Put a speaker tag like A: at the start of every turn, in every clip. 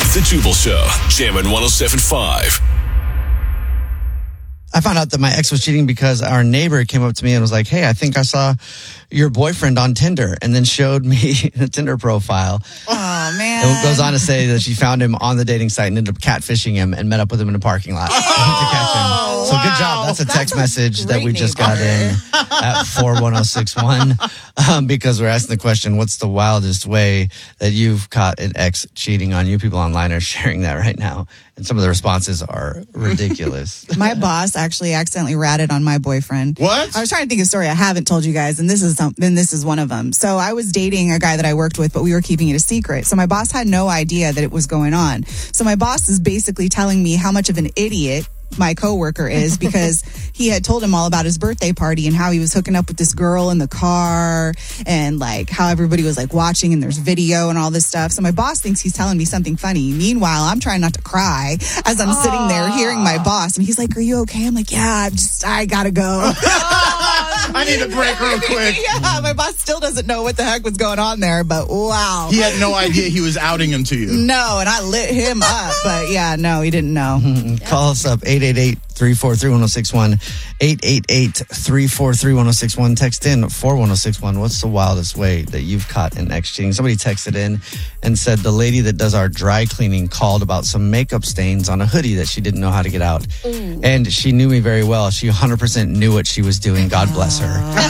A: With the Jubal Show, Jammin' 107.5.
B: I found out that my ex was cheating because our neighbor came up to me and was like, hey, I think I saw your boyfriend on Tinder, and then showed me the Tinder profile.
C: Oh, man.
B: It goes on to say that she found him on the dating site and ended up catfishing him and met up with him in a parking lot to catch him. So good job. That's a text message that we just got in at 41061 because we're asking the question, what's the wildest way that you've caught an ex cheating on you? People online are sharing that right now, and some of the responses are ridiculous.
C: My boss actually accidentally ratted on my boyfriend.
D: What?
C: I was trying to think of a story I haven't told you guys, and this is one of them. So I was dating a guy that I worked with, but we were keeping it a secret. So my boss had no idea that it was going on. So my boss is basically telling me how much of an idiot my coworker is because he had told him all about his birthday party and how he was hooking up with this girl in the car and like how everybody was like watching and there's video and all this stuff. So my boss thinks he's telling me something funny. Meanwhile, I'm trying not to cry as I'm sitting there hearing my boss, and he's like, are you okay? I'm like, yeah, I gotta go.
D: I need a break real quick.
C: Yeah, my boss still doesn't know what the heck was going on there, but wow.
D: He had no idea he was outing him to you.
C: No, and I lit him up, but yeah, no, he didn't know.
B: Call us up, 888-343-1061, 888-343-1061. Text in 41061. What's the wildest way that you've caught an ex cheating? Somebody texted in and said the lady that does our dry cleaning called about some makeup stains on a hoodie that she didn't know how to get out. Ooh. And she knew me very well. She 100% knew what she was doing. God bless her.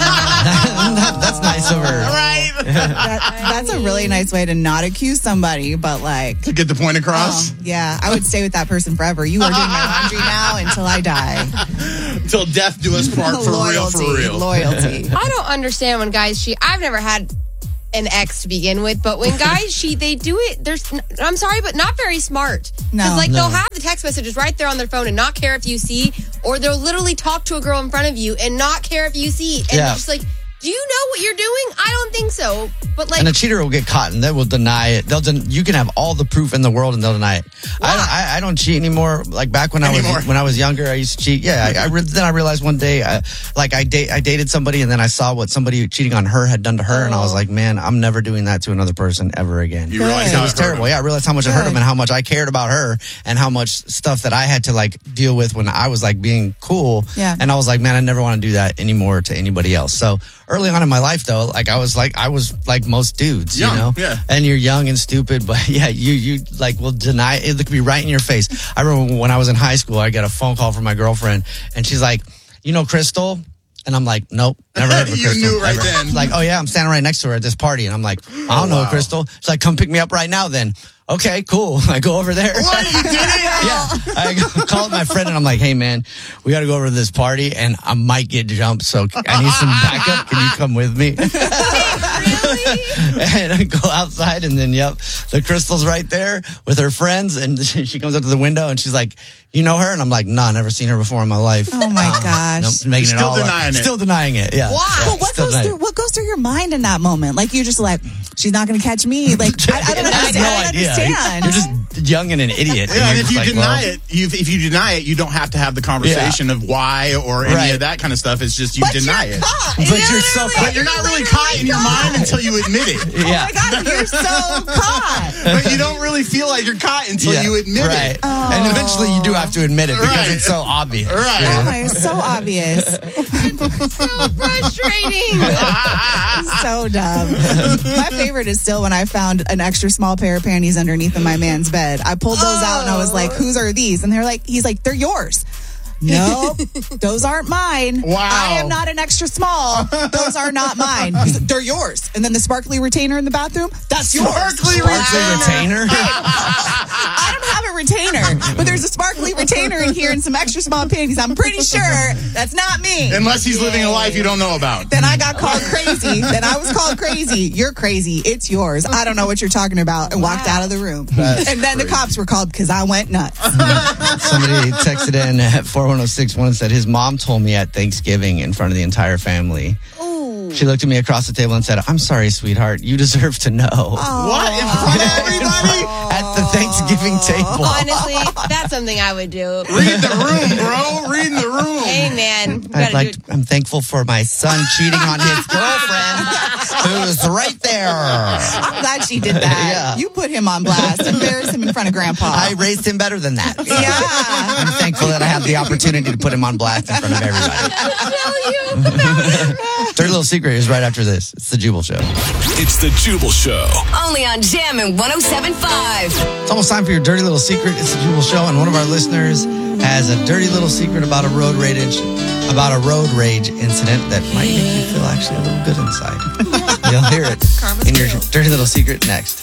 B: That's nice of her.
D: Right.
C: That's a really nice way to not accuse somebody, but like...
D: To get the point across?
C: Yeah, I would stay with that person forever. You are doing my laundry now until I die.
D: Until death do us part, for real.
C: Loyalty.
E: I don't understand when guys cheat. I've never had an ex to begin with, but when guys cheat, they do it. I'm sorry, but not very smart. Because they'll have the text messages right there on their phone and not care if you see, or they'll literally talk to a girl in front of you and not care if you see. And you're just like, do you know what you're doing? I don't think so. But like,
B: and a cheater will get caught and they will deny it. You can have all the proof in the world and they'll deny it. I don't cheat anymore. Like back when I was younger, I used to cheat. Yeah, then I realized one day, I dated somebody and then I saw what somebody cheating on her had done to her, and I was like, man, I'm never doing that to another person ever again.
D: You realized
B: it was terrible. Yeah, I realized how much it hurt him and how much I cared about her and how much stuff that I had to like deal with when I was like being cool.
C: Yeah.
B: And I was like, man, I never want to do that anymore to anybody else. So early on in my life, though, like I was like most dudes,
D: young,
B: you know,
D: yeah.
B: And you're young and stupid, but yeah, you like will deny it. It could be right in your face. I remember when I was in high school, I got a phone call from my girlfriend, and she's like, you know, Crystal. And I'm like, nope, never heard of Crystal.
D: You knew right
B: ever.
D: then.
B: She's like, oh yeah, I'm standing right next to her at this party, and I'm like, I don't know, Crystal. She's like, come pick me up right now, then. Okay, cool. I go over there.
D: What? You did it?
B: Yeah. I called my friend and I'm like, hey man, we got to go over to this party and I might get jumped. So I need some backup. Can you come with me?
E: really?
B: And I go outside and then, the Crystal's right there with her friends. And she comes up to the window and she's like, you know her? And I'm like, nah, never seen her before in my life.
C: Oh my gosh.
B: Nope, making
D: Still
B: it all
D: denying
B: up.
D: it.
B: Still denying it. Yeah.
E: Why?
C: Well, what goes through your mind in that moment? Like you're just like, she's not going to catch me. Like I don't understand.
B: You're just young and an idiot.
D: Yeah, and
B: you're
D: if you
B: like,
D: deny it, you don't have to have the conversation of why or any of that kind of stuff. It's just you deny it. But you're not really caught in your mind until you admit it.
B: Yeah.
C: Oh my God, you're so caught.
D: But you don't really feel like you're caught until you admit it.
C: Oh.
B: And eventually you do have to admit it because it's so obvious.
D: Right.
C: Oh my, it's so obvious.
E: So frustrating.
C: So dumb. My favorite is still when I found an extra small pair of panties underneath of my man's bed. I pulled those out and I was like, whose are these? And he's like, they're yours. Nope, those aren't mine.
D: Wow.
C: I am not an extra small. Those are not mine. They're yours. And then the sparkly retainer in the bathroom, that's yours.
D: Sparkly
B: retainer?
C: I don't have a retainer, but there's a sparkly retainer in here and some extra small panties. I'm pretty sure that's not me.
D: Unless he's living a life you don't know about.
C: Then I got called crazy. Then I was called crazy. You're crazy. It's yours. I don't know what you're talking about. And walked out of the room. And then the cops were called because I went nuts.
B: Somebody texted in at 41061 and said his mom told me at Thanksgiving in front of the entire family.
E: Ooh.
B: She looked at me across the table and said, I'm sorry, sweetheart. You deserve to know.
D: What? In front of everybody?
B: At the Thanksgiving table.
E: Honestly, that's something I would do.
D: Read the room, bro. Read the room.
E: Hey, man.
B: I'm thankful for my son cheating on his girlfriend, who's right there.
C: I'm glad she did that.
B: Yeah.
C: You put him on blast, embarrass him in front of Grandpa.
B: I raised him better than that. So
C: Yeah.
B: I'm thankful that I have the opportunity to put him on blast in front of everybody. Dirty Little Secret is right after this. It's the Jubal Show.
A: It's the Jubal Show.
F: Only on Jammin' 107.5.
B: It's almost time for your Dirty Little Secret. It's the Jubal Show, and one of our listeners has a dirty little secret about a road rage incident that might make you feel actually a little good inside. You'll hear it in your Dirty Little Secret next.